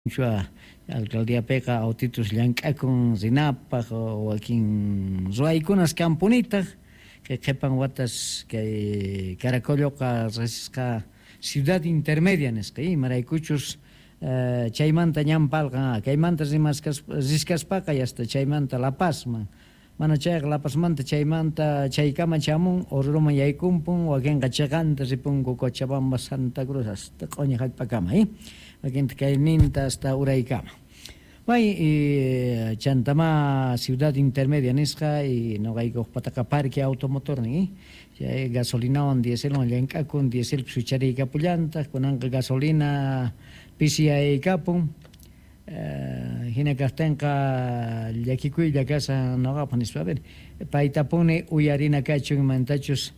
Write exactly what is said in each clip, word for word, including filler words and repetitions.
Chua alcaldía peka autitus llank'akun zinapaq wakin ruaykunas kampunitaq que qhipan watas que Caracolloqa risqa ciudad intermedia nisqa imaraykuchus uh, chaymanta ñampalqa kaymanta rimaskas riskaspaqa hasta chaymanta La Pazman mana chayqa La Pazmanta chaymanta chaykama chamun Orroman yaykunpun wakinqa chaqanta ripunku Cochabamba Santa Cruz hasta q'uñi hallp'akama eh wakinta kayninta hasta Uraykama May y chantama ciudad intermedia nisqa y noqaykuq pataqa parque automotor ni eh gasolinawan dieselwan llank'akun diesel suchariykapullantaq kunanqa gasolina pisiyaykapun uh, hina kaqtinqa llakikuylla kasa noqapas nispa a ver paytapuni uyarina kachun imantachus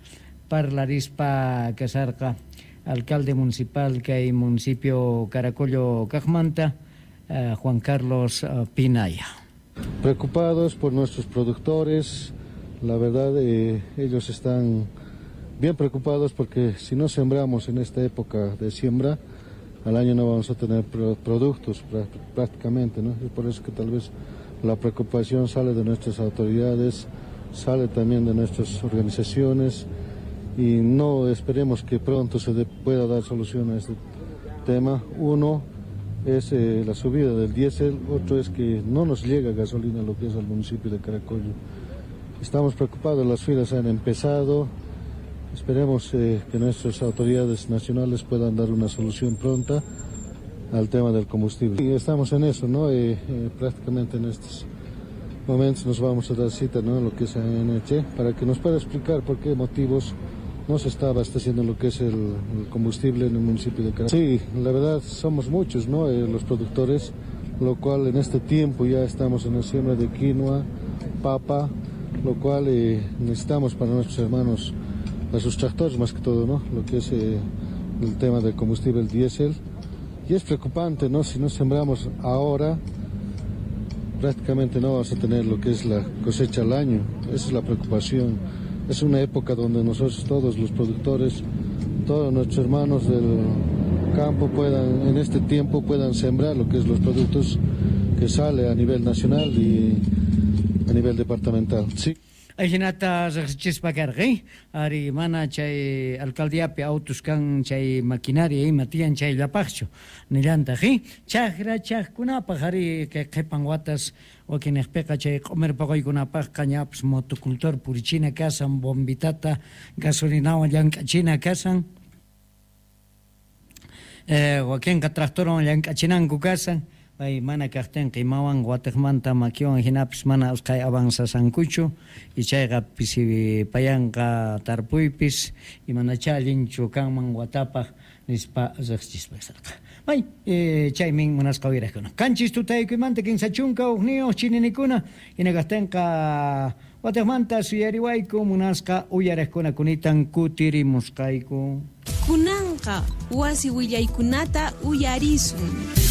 parlarispa kasarqa alcalde municipal kay municipio Caracollo kaqmanta uh, Juan Carlos uh, Pinaya. Preocupados por nuestros productores, la verdad eh, ellos están bien preocupados porque si no sembramos en esta época de siembra, al año no vamos a tener pro productos prácticamente, ¿no? Es por eso que tal vez la preocupación sale de nuestras autoridades, sale también de nuestras organizaciones y no esperemos que pronto se de, pueda dar solución a este tema. Uno es eh, la subida del diésel, otro es que no nos llega gasolina a lo que es el municipio de Caracollo. Estamos preocupados, las filas han empezado, esperemos eh, que nuestras autoridades nacionales puedan dar una solución pronta al tema del combustible. Y estamos en eso, ¿no? Eh, eh, prácticamente en estos momentos nos vamos a dar cita, ¿no? Lo que es A N H, para que nos pueda explicar por qué motivos no se está abasteciendo lo que es el, el combustible en el municipio de Caracollo. Sí, la verdad somos muchos, ¿no? Eh, los productores, lo cual en este tiempo ya estamos en la siembra de quinoa, papa, lo cual eh, necesitamos para nuestros hermanos, para sus tractores más que todo, ¿no? Lo que es eh, el tema del combustible, el diésel. Y es preocupante, ¿no? Si no sembramos ahora, prácticamente no vamos a tener lo que es la cosecha al año. Esa es la preocupación. Es una época donde nosotros todos los productores, todos nuestros hermanos del campo puedan, en este tiempo puedan sembrar lo que es los productos que sale a nivel nacional y a nivel departamental. Sí. Ayhinata zaqsichispakarqi ari mana chay alcaldiapi autos kan chay maquinaria ima tiyan chayllapaqchu nillantaqi chaqra chaqkunapaq ari qhipan watas wakinaqpiqa chay q'umirpaquykunapaq ñapas motocultor purichina kasan bombitata gasolinawan llank'achina kasan eh wakinqa tractorwan llank'achinanku kasan Ay mana kaqtinqa imawan wataqmanta makiwan hinapas mana usqhay avanzasankuchu y chayqa pisi payanqa tarpuypis imanacha allinchu kanman watapaq nispa riqsichispaqa may eh, chaymin munasqa wiraqkuna kanchis tutaykuymanta kinsa chunka uqniyuq chininikuna hina kaqtinqa wataqmanta suyariwayku munasqa uyariqkuna kunitan kutirimusqayku kunanqa wasi willaykunata uyarisun